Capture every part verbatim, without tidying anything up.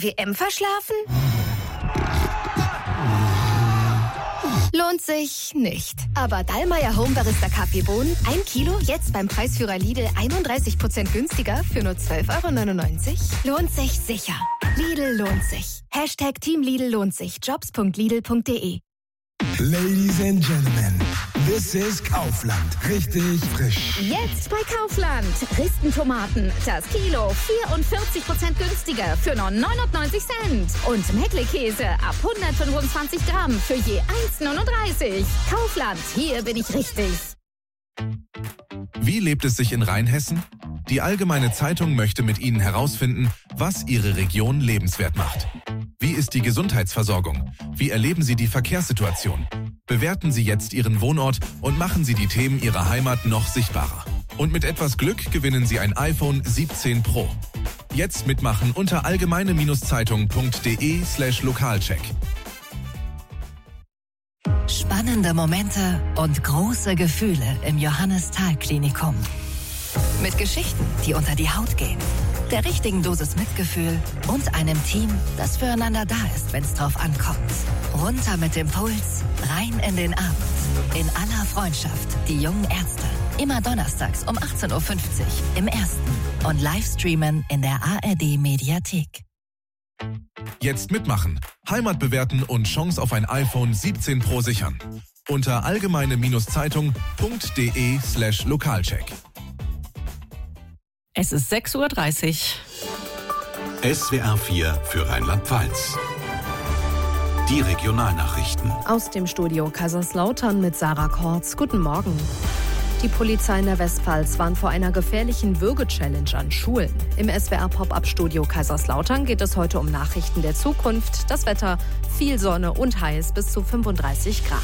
Die W M verschlafen? Lohnt sich nicht. Aber Dallmayr Home Barista Kaffeebohnen, ein Kilo, jetzt beim Preisführer Lidl einunddreißig Prozent günstiger für nur zwölf Euro neunundneunzig. Lohnt sich sicher. Lidl lohnt sich. Hashtag Team Lidl lohnt sich. Jobs punkt lidl punkt de. Ladies and Gentlemen, this is Kaufland. Richtig frisch. Jetzt bei Kaufland. Ristentomaten, das Kilo vierundvierzig Prozent günstiger für nur neunundneunzig Cent. Und Meckle-Käse ab hundertfünfundzwanzig Gramm für je eins neununddreißig. Kaufland, hier bin ich richtig. Wie lebt es sich in Rheinhessen? Die Allgemeine Zeitung möchte mit Ihnen herausfinden, was Ihre Region lebenswert macht. Wie ist die Gesundheitsversorgung? Wie erleben Sie die Verkehrssituation? Bewerten Sie jetzt Ihren Wohnort und machen Sie die Themen Ihrer Heimat noch sichtbarer. Und mit etwas Glück gewinnen Sie ein iPhone siebzehn Pro. Jetzt mitmachen unter allgemeine-zeitung punkt de slash lokalcheck. Spannende Momente und große Gefühle im Johannes-Thal-Klinikum. Mit Geschichten, die unter die Haut gehen, der richtigen Dosis Mitgefühl und einem Team, das füreinander da ist, wenn es drauf ankommt. Runter mit dem Puls, rein in den Abend. In aller Freundschaft, die jungen Ärzte. Immer donnerstags um achtzehn Uhr fünfzig im Ersten und Livestreamen in der A R D-Mediathek. Jetzt mitmachen, Heimat bewerten und Chance auf ein iPhone siebzehn Pro sichern. Unter allgemeine-zeitung punkt de slash lokalcheck. Es ist sechs Uhr dreißig. S W R vier für Rheinland-Pfalz. Die Regionalnachrichten. Aus dem Studio Kaiserslautern mit Sarah Kortz. Guten Morgen. Die Polizei in der Westpfalz warnt vor einer gefährlichen Würge-Challenge an Schulen. Im S W R-Pop-Up-Studio Kaiserslautern geht es heute um Nachrichten der Zukunft, das Wetter, viel Sonne und heiß bis zu fünfunddreißig Grad.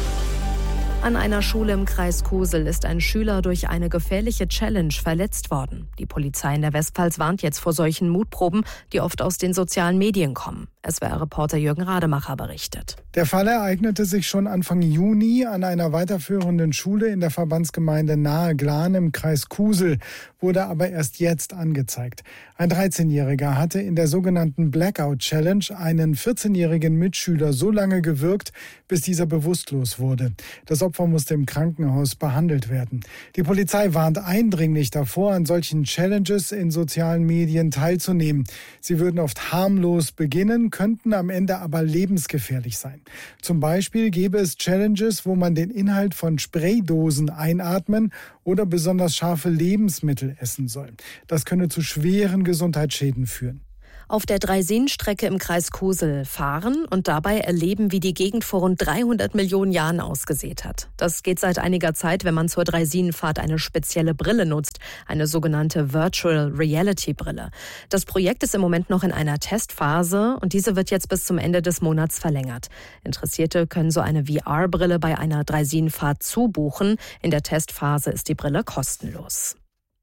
An einer Schule im Kreis Kusel ist ein Schüler durch eine gefährliche Challenge verletzt worden. Die Polizei in der Westpfalz warnt jetzt vor solchen Mutproben, die oft aus den sozialen Medien kommen. S W R-Reporter Jürgen Rademacher berichtet. Der Fall ereignete sich schon Anfang Juni an einer weiterführenden Schule in der Verbandsgemeinde Nahe Glan im Kreis Kusel, wurde aber erst jetzt angezeigt. Ein dreizehnjähriger hatte in der sogenannten Blackout Challenge einen vierzehnjährigen Mitschüler so lange gewürgt, bis dieser bewusstlos wurde. Das Opfer musste im Krankenhaus behandelt werden. Die Polizei warnt eindringlich davor, an solchen Challenges in sozialen Medien teilzunehmen. Sie würden oft harmlos beginnen, könnten am Ende aber lebensgefährlich sein. Zum Beispiel gäbe es Challenges, wo man den Inhalt von Spraydosen einatmen oder besonders scharfe Lebensmittel essen soll. Das könne zu schweren Gesundheitsschäden führen. Auf der Dreiseen-Strecke im Kreis Kusel fahren und dabei erleben, wie die Gegend vor rund dreihundert Millionen Jahren ausgesät hat. Das geht seit einiger Zeit, wenn man zur Dreiseenfahrt eine spezielle Brille nutzt, eine sogenannte Virtual Reality Brille. Das Projekt ist im Moment noch in einer Testphase und diese wird jetzt bis zum Ende des Monats verlängert. Interessierte können so eine V R-Brille bei einer Dreiseenfahrt zubuchen. In der Testphase ist die Brille kostenlos.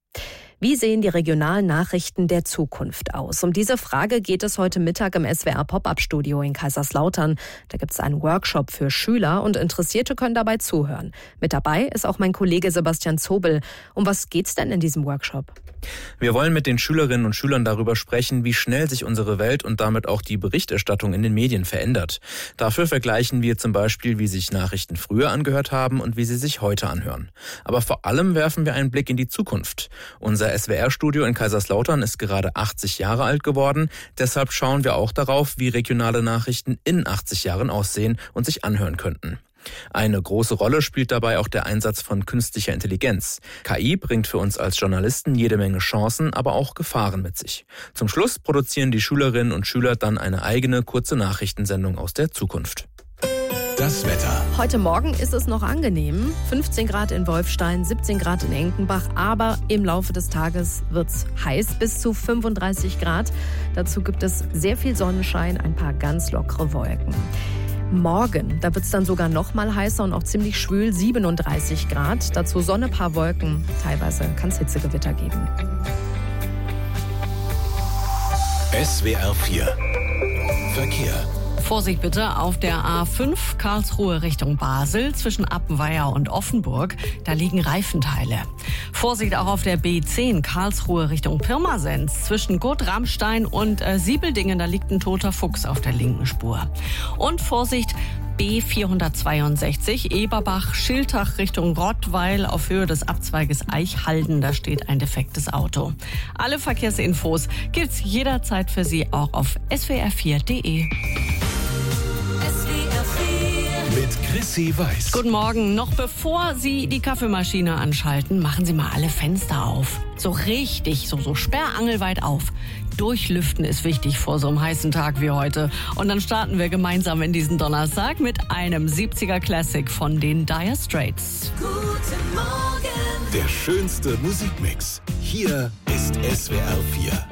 Wie sehen die regionalen Nachrichten der Zukunft aus? Um diese Frage geht es heute Mittag im S W R-Pop-Up-Studio in Kaiserslautern. Da gibt es einen Workshop für Schüler und Interessierte können dabei zuhören. Mit dabei ist auch mein Kollege Sebastian Zobel. Um was geht's denn in diesem Workshop? Wir wollen mit den Schülerinnen und Schülern darüber sprechen, wie schnell sich unsere Welt und damit auch die Berichterstattung in den Medien verändert. Dafür vergleichen wir zum Beispiel, wie sich Nachrichten früher angehört haben und wie sie sich heute anhören. Aber vor allem werfen wir einen Blick in die Zukunft. Unser S W R-Studio in Kaiserslautern ist gerade achtzig Jahre alt geworden. Deshalb schauen wir auch darauf, wie regionale Nachrichten in achtzig Jahren aussehen und sich anhören könnten. Eine große Rolle spielt dabei auch der Einsatz von künstlicher Intelligenz. K I bringt für uns als Journalisten jede Menge Chancen, aber auch Gefahren mit sich. Zum Schluss produzieren die Schülerinnen und Schüler dann eine eigene kurze Nachrichtensendung aus der Zukunft. Das Wetter. Heute Morgen ist es noch angenehm. fünfzehn Grad in Wolfstein, siebzehn Grad in Enkenbach. Aber im Laufe des Tages wird es heiß, bis zu fünfunddreißig Grad. Dazu gibt es sehr viel Sonnenschein, ein paar ganz lockere Wolken. Morgen, da wird es dann sogar noch mal heißer und auch ziemlich schwül, siebenunddreißig Grad. Dazu Sonne, paar Wolken. Teilweise kann es Hitzegewitter geben. S W R vier Verkehr. Vorsicht bitte auf der A fünf Karlsruhe Richtung Basel zwischen Appenweier und Offenburg. Da liegen Reifenteile. Vorsicht auch auf der B zehn Karlsruhe Richtung Pirmasens zwischen Gurt-Ramstein und äh, Siebeldingen. Da liegt ein toter Fuchs auf der linken Spur. Und Vorsicht B vierhundertzweiundsechzig Eberbach-Schiltach Richtung Rottweil auf Höhe des Abzweiges Eichhalden. Da steht ein defektes Auto. Alle Verkehrsinfos gibt's jederzeit für Sie auch auf s w r vier punkt d e. Mit Chrissy Weiß. Guten Morgen. Noch bevor Sie die Kaffeemaschine anschalten, machen Sie mal alle Fenster auf. So richtig, so, so sperrangelweit auf. Durchlüften ist wichtig vor so einem heißen Tag wie heute. Und dann starten wir gemeinsam in diesen Donnerstag mit einem siebziger Classic von den Dire Straits. Guten Morgen. Der schönste Musikmix. Hier ist S W R vier.